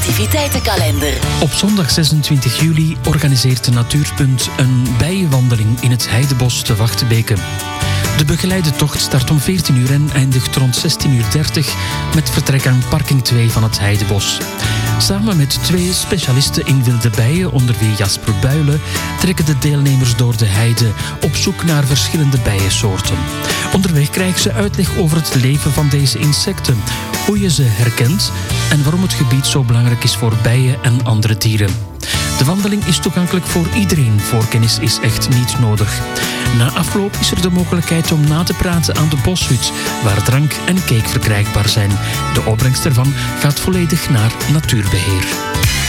activiteitenkalender. Op zondag 26 juli organiseert Natuurpunt een bijenwandeling in het Heidebos te Wachtbeke. De begeleide tocht start om 14 uur en eindigt rond 16:30 met vertrek aan parking 2 van het Heidebos. Samen met 2 specialisten in wilde bijen, onder wie Jasper Buijlen, trekken de deelnemers door de heide op zoek naar verschillende bijensoorten. Onderweg krijgen ze uitleg over het leven van deze insecten, hoe je ze herkent en waarom het gebied zo belangrijk is voor bijen en andere dieren. De wandeling is toegankelijk voor iedereen. Voorkennis is echt niet nodig. Na afloop is er de mogelijkheid om na te praten aan de boshut, waar drank en cake verkrijgbaar zijn. De opbrengst ervan gaat volledig naar natuurbeheer.